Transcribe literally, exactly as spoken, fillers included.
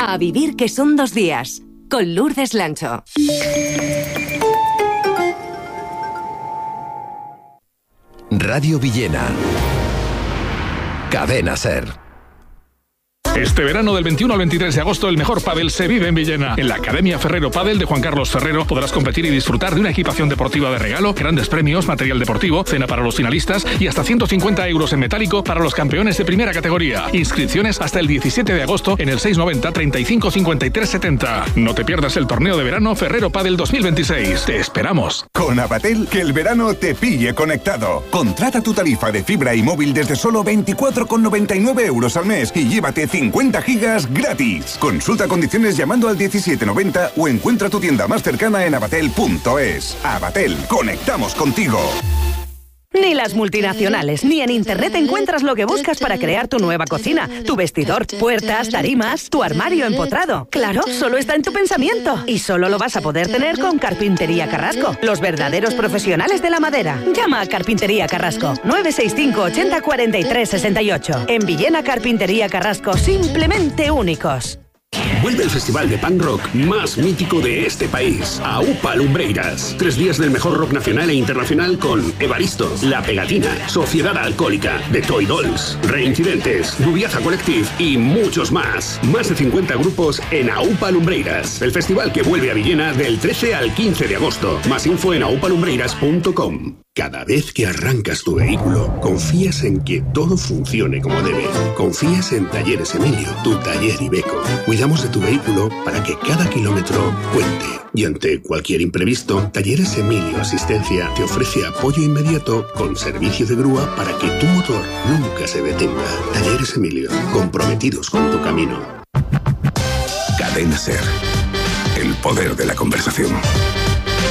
A vivir que son dos días, con Lourdes Lancho. Radio Villena. Cadena SER. Este verano del veintiuno al veintitrés de agosto el mejor pádel se vive en Villena. En la Academia Ferrero Pádel de Juan Carlos Ferrero podrás competir y disfrutar de una equipación deportiva de regalo, grandes premios, material deportivo, cena para los finalistas y hasta ciento cincuenta euros en metálico para los campeones de primera categoría. Inscripciones hasta el diecisiete de agosto en el seiscientos noventa, treinta y cinco, cincuenta y tres setenta. No te pierdas el torneo de verano Ferrero Pádel dos mil veintiséis. Te esperamos. Con Abatel, que el verano te pille conectado. Contrata tu tarifa de fibra y móvil desde solo veinticuatro con noventa y nueve euros al mes y llévate cincuenta gigas gratis. Consulta condiciones llamando al diecisiete noventa o encuentra tu tienda más cercana en abatel punto es. Abatel, conectamos contigo. Ni las multinacionales, ni en Internet encuentras lo que buscas para crear tu nueva cocina. Tu vestidor, puertas, tarimas, tu armario empotrado. Claro, solo está en tu pensamiento. Y solo lo vas a poder tener con Carpintería Carrasco, los verdaderos profesionales de la madera. Llama a Carpintería Carrasco, nueve seis cinco, ochenta, cuarenta y tres, sesenta y ocho. En Villena, Carpintería Carrasco, simplemente únicos. Vuelve el festival de punk rock más mítico de este país, AUPA Lumbreiras. Tres días del mejor rock nacional e internacional con Evaristo, La Pegatina, Sociedad Alcohólica, The Toy Dolls, Reincidentes, Dubiaza Collective y muchos más. Más de cincuenta grupos en AUPA Lumbreiras. El festival que vuelve a Villena del trece al quince de agosto. Más info en aupa lumbreiras punto com. Cada vez que arrancas tu vehículo, confías en que todo funcione como debe. Confías en Talleres Emilio, tu taller Iveco. Cuidamos de tu vehículo para que cada kilómetro cuente. Y ante cualquier imprevisto, Talleres Emilio Asistencia te ofrece apoyo inmediato con servicio de grúa para que tu motor nunca se detenga. Talleres Emilio, comprometidos con tu camino. Cadena SER. El poder de la conversación.